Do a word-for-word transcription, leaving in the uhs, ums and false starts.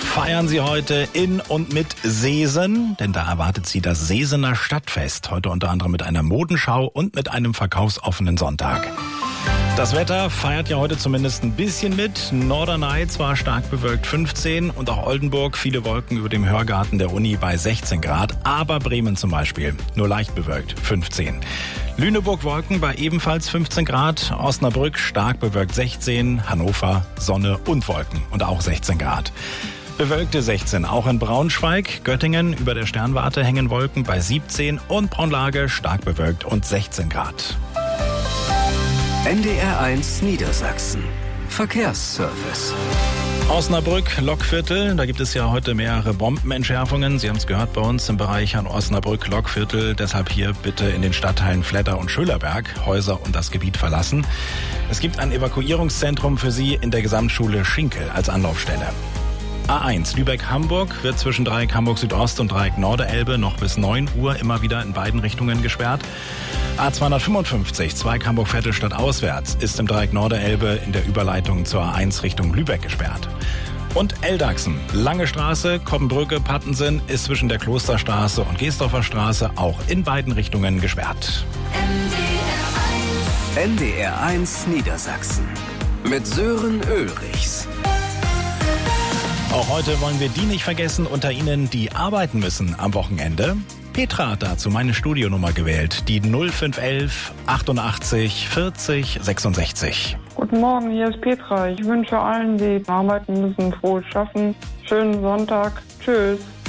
feiern sie heute in und mit Seesen, denn da erwartet sie das Seesener Stadtfest. Heute unter anderem mit einer Modenschau und mit einem verkaufsoffenen Sonntag. Das Wetter feiert ja heute zumindest ein bisschen mit. Norderney zwar stark bewölkt fünfzehn und auch Oldenburg viele Wolken über dem Hörgarten der Uni bei sechzehn Grad. Aber Bremen zum Beispiel nur leicht bewölkt fünfzehn. Lüneburg Wolken bei ebenfalls fünfzehn Grad. Osnabrück stark bewölkt sechzehn. Hannover Sonne und Wolken und auch sechzehn Grad. Bewölkte sechzehn, auch in Braunschweig, Göttingen über der Sternwarte hängen Wolken bei siebzehn und Braunlage stark bewölkt und sechzehn Grad. N D R eins Niedersachsen. Verkehrsservice. Osnabrück, Lokviertel, da gibt es ja heute mehrere Bombenentschärfungen. Sie haben es gehört bei uns im Bereich an Osnabrück, Lokviertel. Deshalb hier bitte in den Stadtteilen Fletter und Schölerberg Häuser und das Gebiet verlassen. Es gibt ein Evakuierungszentrum für Sie in der Gesamtschule Schinkel als Anlaufstelle. A eins Lübeck-Hamburg wird zwischen Dreieck Hamburg-Südost und Dreieck Norderelbe noch bis neun Uhr immer wieder in beiden Richtungen gesperrt. A zweihundertfünfundfünfzig Zweig Hamburg-Vettelstadt auswärts ist im Dreieck Norderelbe in der Überleitung zur A eins Richtung Lübeck gesperrt. Und Eldachsen, Lange Straße, Koppenbrücke, Pattensen ist zwischen der Klosterstraße und Geesdorfer Straße auch in beiden Richtungen gesperrt. N D R eins Niedersachsen mit Sören Ulrichs. Auch heute wollen wir die nicht vergessen unter Ihnen, die arbeiten müssen am Wochenende. Petra hat dazu meine Studionummer gewählt, die null fünf eins eins achtundachtzig vierzig sechsundsechzig. Guten Morgen, hier ist Petra. Ich wünsche allen, die arbeiten müssen, frohes Schaffen. Schönen Sonntag. Tschüss.